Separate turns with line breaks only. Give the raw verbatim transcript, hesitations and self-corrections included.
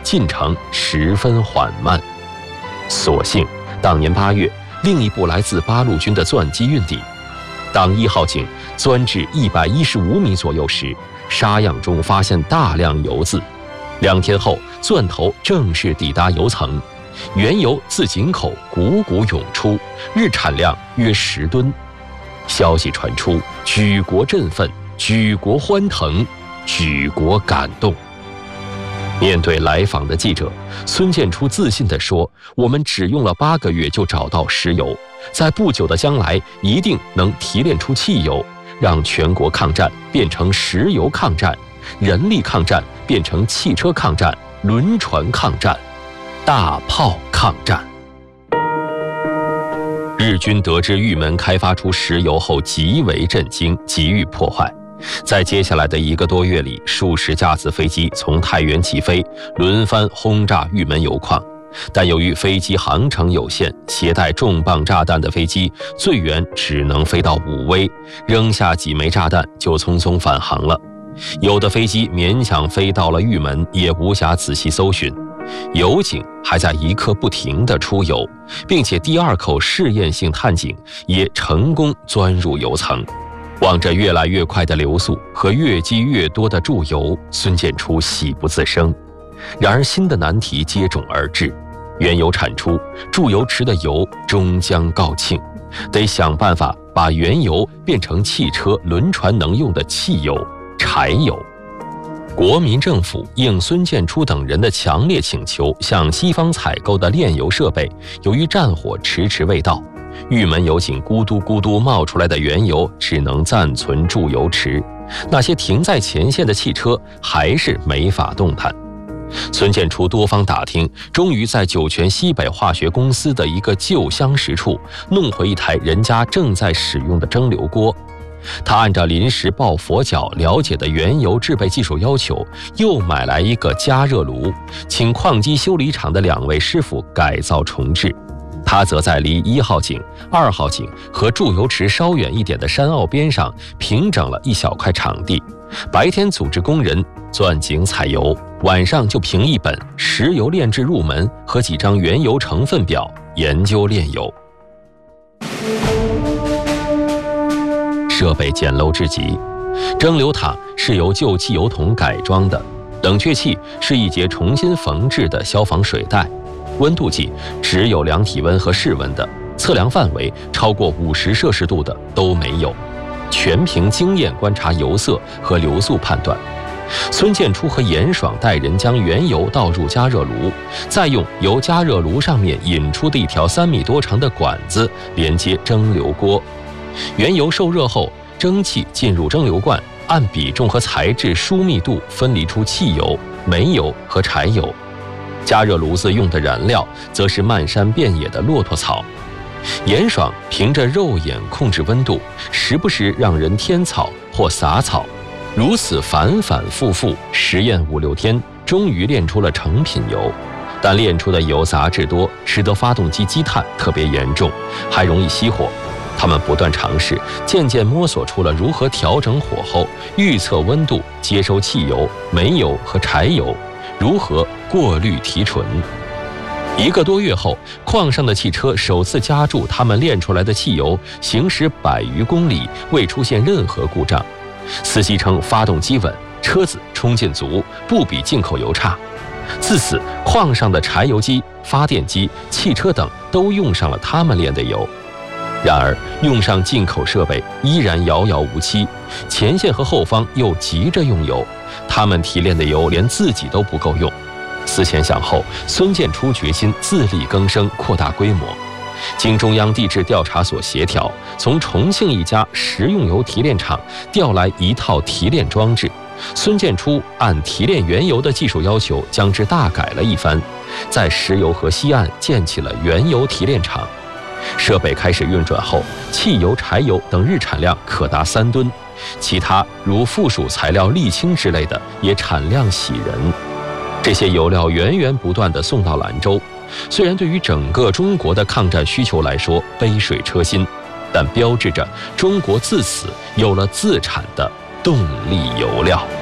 进程十分缓慢。所幸当年八月，另一部来自八路军的钻机运抵。当一号井钻至一百一十五米左右时，沙样中发现大量油渍。两天后，钻头正式抵达油层，原油自井口汩汩涌出，日产量约十吨。消息传出，举国振奋，举国欢腾，举国感动。面对来访的记者，孙建初自信地说：“我们只用了八个月就找到石油，在不久的将来一定能提炼出汽油，让全国抗战变成石油抗战，人力抗战变成汽车抗战，轮船抗战，大炮抗战。”日军得知玉门开发出石油后极为震惊，急于破坏。在接下来的一个多月里，数十架次飞机从太原起飞，轮番轰炸玉门油矿。但由于飞机航程有限，携带重磅炸弹的飞机最远只能飞到武威，扔下几枚炸弹就匆匆返航了。有的飞机勉强飞到了玉门，也无暇仔细搜寻。油井还在一刻不停地出油，并且第二口试验性探井也成功钻入油层。望着越来越快的流速和越积越多的注油，孙建初喜不自胜。然而新的难题接踵而至，原油产出，注油池的油终将告罄，得想办法把原油变成汽车、轮船能用的汽油、柴油。国民政府应孙建初等人的强烈请求，向西方采购的炼油设备，由于战火迟迟未到，玉门油井咕嘟咕嘟冒出来的原油只能暂存注油池，那些停在前线的汽车还是没法动弹。孙建初多方打听，终于在酒泉西北化学公司的一个旧相识处弄回一台人家正在使用的蒸馏锅。他按照临时抱佛脚了解的原油制备技术要求，又买来一个加热炉，请矿机修理厂的两位师傅改造重置。他则在离一号井、二号井和注油池稍远一点的山坳边上平整了一小块场地，白天组织工人钻井采油，晚上就凭一本《石油炼制入门》和几张原油成分表研究炼油。设备简陋至极，蒸馏塔是由旧汽油桶改装的，冷却器是一节重新缝制的消防水带，温度计只有量体温和室温的，测量范围超过五十摄氏度的都没有，全凭经验观察油色和流速判断。孙建初和严爽带人将原油倒入加热炉，再用由加热炉上面引出的一条三米多长的管子连接蒸馏锅。原油受热后，蒸汽进入蒸馏罐，按比重和材质疏密度分离出汽油、煤油和柴油。加热炉子用的燃料则是漫山遍野的骆驼草。严爽凭着肉眼控制温度，时不时让人添草或撒草，如此反反复复实验五六天，终于炼出了成品油。但炼出的油杂质多，使得发动机积碳特别严重，还容易熄火。他们不断尝试，渐渐摸索出了如何调整火候、预测温度、接收汽油、煤油和柴油，如何过滤提纯。一个多月后，矿上的汽车首次加注他们炼出来的汽油，行驶百余公里未出现任何故障。司机称发动机稳，车子冲劲足，不比进口油差。自此，矿上的柴油机、发电机、汽车等都用上了他们炼的油。然而，用上进口设备依然遥遥无期，前线和后方又急着用油，他们提炼的油连自己都不够用。思前想后，孙建初决心自力更生，扩大规模。经中央地质调查所协调，从重庆一家食用油提炼厂调来一套提炼装置。孙建初按提炼原油的技术要求，将之大改了一番，在石油河西岸建起了原油提炼厂。设备开始运转后，汽油、柴油等日产量可达三吨，其他如附属材料沥青之类的也产量喜人。这些油料源源不断地送到兰州，虽然对于整个中国的抗战需求来说杯水车薪，但标志着中国自此有了自产的动力油料。